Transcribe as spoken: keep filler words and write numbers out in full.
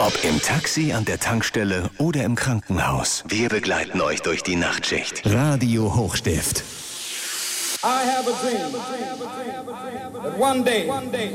Ob im Taxi, an der Tankstelle oder im Krankenhaus. Wir begleiten euch durch die Nachtschicht. Radio Hochstift. I have a dream that one day